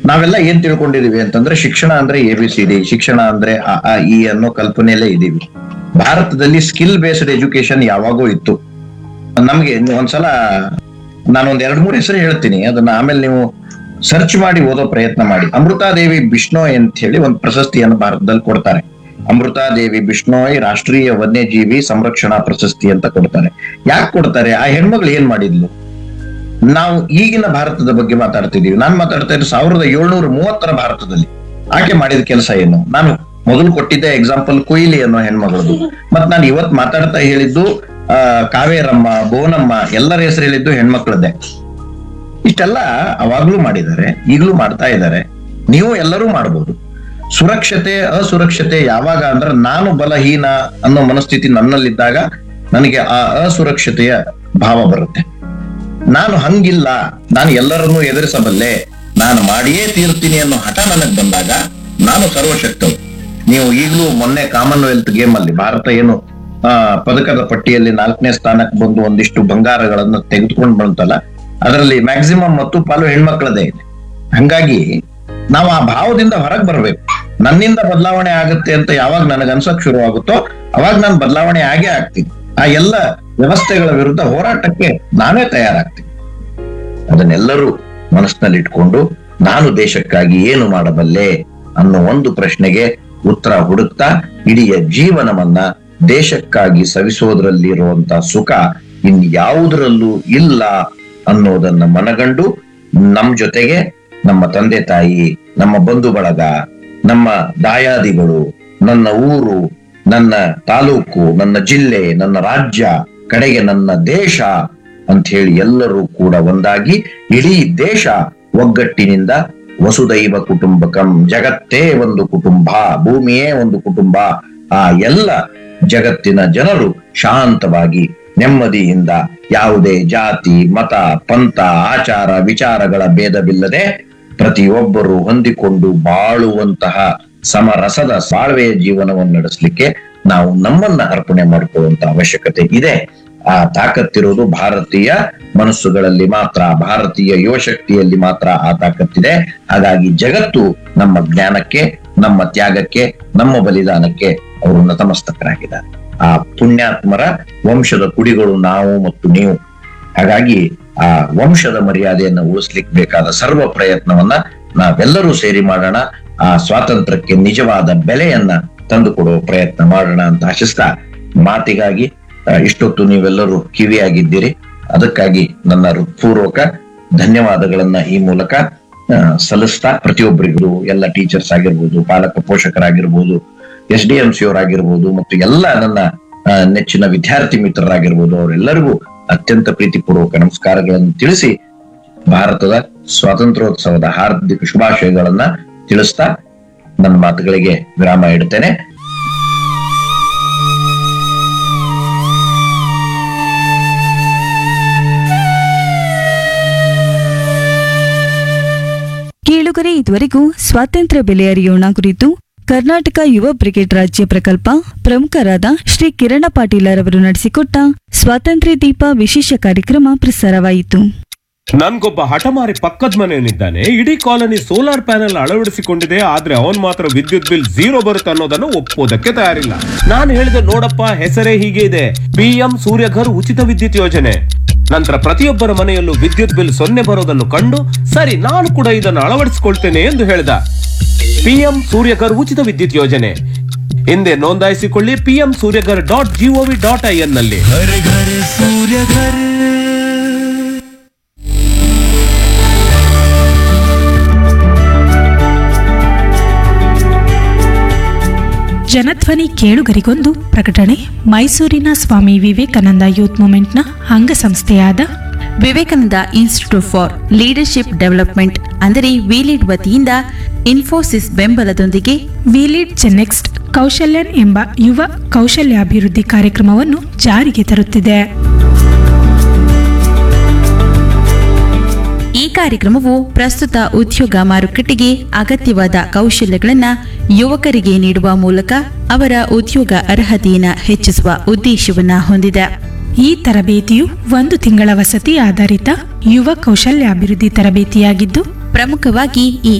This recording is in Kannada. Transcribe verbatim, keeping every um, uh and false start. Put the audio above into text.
ನಾವೆಲ್ಲ ಏನ್ ತಿಳ್ಕೊಂಡಿದೀವಿ ಅಂತಂದ್ರೆ ಶಿಕ್ಷಣ ಅಂದ್ರೆ ಎ ಬಿ ಸಿ ಡಿ, ಶಿಕ್ಷಣ ಅಂದ್ರೆ ಅ ಆ ಇ ಅನ್ನೋ ಕಲ್ಪನೆಯಲ್ಲೇ ಇದೀವಿ. ಭಾರತದಲ್ಲಿ ಸ್ಕಿಲ್ ಬೇಸ್ಡ್ ಎಜುಕೇಶನ್ ಯಾವಾಗೂ ಇತ್ತು. ನಮ್ಗೆ ಒಂದ್ಸಲ ನಾನೊಂದ್ ಎರಡ್ ಮೂರ್ ಹೆಸರು ಹೇಳ್ತೀನಿ, ಅದನ್ನ ಆಮೇಲೆ ನೀವು ಸರ್ಚ್ ಮಾಡಿ ಓದೋ ಪ್ರಯತ್ನ ಮಾಡಿ. ಅಮೃತಾದೇವಿ ಬಿಷ್ಣೋಯ್ ಅಂತ ಹೇಳಿ ಒಂದು ಪ್ರಶಸ್ತಿಯನ್ನು ಭಾರತದಲ್ಲಿ ಕೊಡ್ತಾರೆ. ಅಮೃತಾದೇವಿ ಬಿಷ್ಣೋಯ್ ರಾಷ್ಟ್ರೀಯ ವನ್ಯಜೀವಿ ಸಂರಕ್ಷಣಾ ಪ್ರಶಸ್ತಿ ಅಂತ ಕೊಡ್ತಾರೆ. ಯಾಕೆ ಕೊಡ್ತಾರೆ? ಆ ಹೆಣ್ಮಗಳು ಏನ್ ಮಾಡಿದ್ಲು? ನಾವು ಈಗಿನ ಭಾರತದ ಬಗ್ಗೆ ಮಾತಾಡ್ತಿದೀವಿ. ನಾನು ಮಾತಾಡ್ತಾ ಇದ್ದು ಸಾವಿರದ ಏಳ್ನೂರ ಮೂವತ್ತರ ಭಾರತದಲ್ಲಿ ಆಕೆ ಮಾಡಿದ ಕೆಲಸ ಏನು? ನಾನು ಮೊದಲು ಕೊಟ್ಟಿದ್ದೆ ಎಕ್ಸಾಂಪಲ್ ಕೊಯ್ಲಿ ಅನ್ನೋ ಹೆಣ್ಮಗಳದು. ಮತ್ ನಾನು ಇವತ್ ಮಾತಾಡ್ತಾ ಹೇಳಿದ್ದು ಆ ಕಾವೇರಮ್ಮ, ಬೋನಮ್ಮ ಎಲ್ಲರ ಹೆಸರು ಹೇಳಿದ್ದು ಹೆಣ್ಮಕ್ಳದ್ದೇ. ಇಷ್ಟೆಲ್ಲ ಅವಾಗ್ಲೂ ಮಾಡಿದ್ದಾರೆ, ಈಗಲೂ ಮಾಡ್ತಾ ಇದ್ದಾರೆ. ನೀವು ಎಲ್ಲರೂ ಮಾಡ್ಬೋದು. ಸುರಕ್ಷತೆ ಅಸುರಕ್ಷತೆ ಯಾವಾಗ ಅಂದ್ರೆ ನಾನು ಬಲಹೀನ ಅನ್ನೋ ಮನಸ್ಥಿತಿ ನನ್ನಲ್ಲಿದ್ದಾಗ ನನಗೆ ಆ ಅಸುರಕ್ಷತೆಯ ಭಾವ ಬರುತ್ತೆ. ನಾನು ಹಂಗಿಲ್ಲ, ನಾನು ಎಲ್ಲರನ್ನೂ ಎದುರಿಸಬಲ್ಲೆ, ನಾನು ಮಾಡಿಯೇ ತೀರ್ತೀನಿ ಅನ್ನೋ ಹಠ ನನಗ್ ಬಂದಾಗ ನಾನು ಸರ್ವಶಕ್ತವು. ನೀವು ಈಗಲೂ ಮೊನ್ನೆ ಕಾಮನ್ವೆಲ್ತ್ ಗೇಮ್ ಅಲ್ಲಿ ಭಾರತ ಏನು ಆ ಪದಕದ ಪಟ್ಟಿಯಲ್ಲಿ ನಾಲ್ಕನೇ ಸ್ಥಾನಕ್ಕೆ ಬಂದು ಒಂದಿಷ್ಟು ಬಂಗಾರಗಳನ್ನ ತೆಗೆದುಕೊಂಡು ಬಂತಲ್ಲ, ಅದರಲ್ಲಿ ಮ್ಯಾಕ್ಸಿಮಮ್ ಮತ್ತು ಪಾಲು ಹೆಣ್ಮಕ್ಳದೇ ಇದೆ. ಹಂಗಾಗಿ ನಾವು ಆ ಭಾವದಿಂದ ಹೊರಗೆ ಬರ್ಬೇಕು. ನನ್ನಿಂದ ಬದಲಾವಣೆ ಆಗುತ್ತೆ ಅಂತ ಯಾವಾಗ ನನಗೆ ಅನ್ಸಕ್ ಶುರು ಆಗುತ್ತೋ ಅವಾಗ ನಾನು ಬದಲಾವಣೆ ಆಗೇ ಆಗ್ತೀನಿ. ಆ ಎಲ್ಲ ವ್ಯವಸ್ಥೆಗಳ ವಿರುದ್ಧ ಹೋರಾಟಕ್ಕೆ ನಾನೇ ತಯಾರಾಗ್ತೀನಿ. ಅದನ್ನೆಲ್ಲರೂ ಮನಸ್ಸಿನಲ್ಲಿ ಇಟ್ಕೊಂಡು ನಾನು ದೇಶಕ್ಕಾಗಿ ಏನು ಮಾಡಬಲ್ಲೆ ಅನ್ನೋ ಒಂದು ಪ್ರಶ್ನೆಗೆ ಉತ್ತರ ಹುಡುಕ್ತಾ ಇಡೀ ಜೀವನವನ್ನ ದೇಶಕ್ಕಾಗಿ ಸವಿಸೋದ್ರಲ್ಲಿರುವಂತ ಸುಖ ಇನ್ಯಾವುದರಲ್ಲೂ ಇಲ್ಲ ಅನ್ನೋದನ್ನ ಮನಗಂಡು ನಮ್ ಜೊತೆಗೆ ನಮ್ಮ ತಂದೆ ತಾಯಿ, ನಮ್ಮ ಬಂಧು ಬಳಗ, ನಮ್ಮ ದಾಯಾದಿಗಳು, ನನ್ನ ಊರು, ನನ್ನ ತಾಲೂಕು, ನನ್ನ ಜಿಲ್ಲೆ, ನನ್ನ ರಾಜ್ಯ, ಕಡೆಗೆ ನನ್ನ ದೇಶ ಅಂತ ಹೇಳಿ ಎಲ್ಲರೂ ಕೂಡ ಒಂದಾಗಿ ಇಡೀ ದೇಶ ಒಗ್ಗಟ್ಟಿನಿಂದ ವಸುದೈವ ಕುಟುಂಬಕಂ, ಜಗತ್ತೇ ಒಂದು ಕುಟುಂಬ, ಭೂಮಿಯೇ ಒಂದು ಕುಟುಂಬ, ಆ ಎಲ್ಲ ಜಗತ್ತಿನ ಜನರು ಶಾಂತವಾಗಿ ನೆಮ್ಮದಿಯಿಂದ ಯಾವುದೇ ಜಾತಿ, ಮತ, ಪಂಥ, ಆಚಾರ ವಿಚಾರಗಳ ಭೇದವಿಲ್ಲದೆ ಪ್ರತಿಯೊಬ್ಬರು ಹೊಂದಿಕೊಂಡು ಬಾಳುವಂತಹ ಸಮರಸದ ಬಾಳ್ವೆಯ ಜೀವನವನ್ನು ನಡೆಸಲಿಕ್ಕೆ ನಾವು ನಮ್ಮನ್ನ ಅರ್ಪಣೆ ಮಾಡಿಕೊಳ್ಳುವಂತ ಅವಶ್ಯಕತೆ ಇದೆ. ಆ ತಾಕತ್ತಿರೋದು ಭಾರತೀಯ ಮನಸ್ಸುಗಳಲ್ಲಿ ಮಾತ್ರ, ಭಾರತೀಯ ಯುವಶಕ್ತಿಯಲ್ಲಿ ಮಾತ್ರ ಆ ತಾಕತ್ತಿದೆ. ಹಾಗಾಗಿ ಜಗತ್ತು ನಮ್ಮ ಜ್ಞಾನಕ್ಕೆ, ನಮ್ಮ ತ್ಯಾಗಕ್ಕೆ, ನಮ್ಮ ಬಲಿದಾನಕ್ಕೆ ಅವರು ನತಮಸ್ತಕರಾಗಿದ್ದಾರೆ. ಆ ಪುಣ್ಯಾತ್ಮರ ವಂಶದ ಕುಡಿಗಳು ನಾವು ಮತ್ತು ನೀವು. ಹಾಗಾಗಿ ಆ ವಂಶದ ಮರ್ಯಾದೆಯನ್ನು ಉಳಿಸ್ಲಿಕ್ಕೆ ಬೇಕಾದ ಸರ್ವ ಪ್ರಯತ್ನವನ್ನ ನಾವೆಲ್ಲರೂ ಸೇರಿ ಮಾಡೋಣ. ಆ ಸ್ವಾತಂತ್ರ್ಯಕ್ಕೆ ನಿಜವಾದ ಬೆಲೆಯನ್ನ ತಂದುಕೊಡುವ ಪ್ರಯತ್ನ ಮಾಡೋಣ ಅಂತ ಆಶಿಸ್ತಾ, ಮಾತಿಗಾಗಿ ಇಷ್ಟೊತ್ತು ನೀವೆಲ್ಲರೂ ಕಿವಿಯಾಗಿದ್ದೀರಿ. ಅದಕ್ಕಾಗಿ ನನ್ನ ಹೃತ್ಪೂರ್ವಕ ಧನ್ಯವಾದಗಳನ್ನ ಈ ಮೂಲಕ ಸಲ್ಲಿಸ್ತಾ, ಪ್ರತಿಯೊಬ್ಬರಿಗೂ, ಎಲ್ಲ ಟೀಚರ್ಸ್ ಆಗಿರ್ಬೋದು, ಪಾಲಕ ಪೋಷಕರಾಗಿರ್ಬೋದು, ಎಸ್ ಡಿ ಎಂ ಸಿ ಅವರಾಗಿರ್ಬೋದು, ಮತ್ತು ಎಲ್ಲ ನನ್ನ ನೆಚ್ಚಿನ ವಿದ್ಯಾರ್ಥಿ ಮಿತ್ರರಾಗಿರ್ಬೋದು, ಅವರೆಲ್ಲರಿಗೂ ಅತ್ಯಂತ ಪ್ರೀತಿಪೂರ್ವಕ ನಮಸ್ಕಾರಗಳನ್ನು ತಿಳಿಸಿ ಭಾರತದ ಸ್ವಾತಂತ್ರ್ಯೋತ್ಸವದ ಹಾರ್ದಿಕ ಶುಭಾಶಯಗಳನ್ನ ತಿಳಿಸ್ತಾ ನನ್ನ ಮಾತುಗಳಿಗೆ ವಿರಾಮ ಇಡ್ತೇನೆ. ಕೇಳುಗರೆ, ಇದುವರೆಗೂ ಸ್ವಾತಂತ್ರ್ಯ ಬೆಲೆ ಅರಿಯೋಣ ಕುರಿತು ಕರ್ನಾಟಕ ಯುವ ಬ್ರಿಗೇಡ್ ರಾಜ್ಯ ಪ್ರಕಲ್ಪ ಪ್ರಮುಖರಾದ ಶ್ರೀ ಕಿರಣ ಪಾಟೀಲರವರು ನಡೆಸಿಕೊಟ್ಟ ಸ್ವಾತಂತ್ರ್ಯ ದೀಪ ವಿಶೇಷ ಕಾರ್ಯಕ್ರಮ ಪ್ರಸಾರವಾಯಿತು. ನನ್ಗೊಬ್ಬ ಹಠಮಾರಿ ಪಕ್ಕದ ಮನೆಯವನಿದ್ದಾನೆ. ಇಡೀ ಕಾಲನಿ ಸೋಲಾರ್ ಪ್ಯಾನೆಲ್ ಅಳವಡಿಸಿಕೊಂಡಿದೆ, ಆದ್ರೆ ಅವನ್ ಮಾತ್ರ ವಿದ್ಯುತ್ ಬಿಲ್ ಝೀರೋ ಬರುತ್ತೆ ಅನ್ನೋದನ್ನು ಒಪ್ಪೋದಕ್ಕೆ ತಯಾರಿಲ್ಲ. ನಾನು ಹೇಳಿದೆ, ನೋಡಪ್ಪ, ಹೆಸರೇ ಹೀಗೆ ಇದೆ, ಪಿಎಂ ಸೂರ್ಯಘರ್ ಉಚಿತ ವಿದ್ಯುತ್ ಯೋಜನೆ. ನಂತರ ಪ್ರತಿಯೊಬ್ಬರ ಮನೆಯಲ್ಲೂ ವಿದ್ಯುತ್ ಬಿಲ್ ಸೊನ್ನೆ ಬರೋದನ್ನು ಕಂಡು, ಸರಿ ನಾನು ಕೂಡ ಇದನ್ನು ಅಳವಡಿಸಿಕೊಳ್ತೇನೆ ಎಂದು ಹೇಳಿದ. ಪಿಎಂ ಸೂರ್ಯಘರ್ ಉಚಿತ ವಿದ್ಯುತ್ ಯೋಜನೆ ಹಿಂದೆ ನೋಂದಾಯಿಸಿಕೊಳ್ಳಿ PM Surya Ghar dot gov dot I N ನಲ್ಲಿ. ಜನಧ್ವನಿ ಕೇಳುಗರಿಗೊಂದು ಪ್ರಕಟಣೆ. ಮೈಸೂರಿನ Swami Vivekananda youth ಮೂವ್ಮೆಂಟ್ನ ಅಂಗಸಂಸ್ಥೆಯಾದ Vivekananda institute for leadership development ಅಂದರೆ ವಿಲೀಡ್ ವತಿಯಿಂದ ಇನ್ಫೋಸಿಸ್ ಬೆಂಬಲದೊಂದಿಗೆ ವಿಲೀಡ್ ಚೆನ್ನೆಕ್ಸ್ಟ್ ಕೌಶಲ್ಯನ್ ಎಂಬ ಯುವ ಕೌಶಲ್ಯಾಭಿವೃದ್ಧಿ ಕಾರ್ಯಕ್ರಮವನ್ನು ಜಾರಿಗೆ ತರುತ್ತಿದೆ. ಈ ಕಾರ್ಯಕ್ರಮವು ಪ್ರಸ್ತುತ ಉದ್ಯೋಗ ಮಾರುಕಟ್ಟೆಗೆ ಅಗತ್ಯವಾದ ಕೌಶಲ್ಯಗಳನ್ನು ಯುವಕರಿಗೆ ನೀಡುವ ಮೂಲಕ ಅವರ ಉದ್ಯೋಗ ಅರ್ಹತೆಯನ್ನು ಹೆಚ್ಚಿಸುವ ಉದ್ದೇಶವನ್ನು ಹೊಂದಿದೆ. ಈ ತರಬೇತಿಯು ಒಂದು ತಿಂಗಳ ವಸತಿ ಆಧಾರಿತ ಯುವ ಕೌಶಲ್ಯಾಭಿವೃದ್ಧಿ ತರಬೇತಿಯಾಗಿದ್ದು, ಪ್ರಮುಖವಾಗಿ ಈ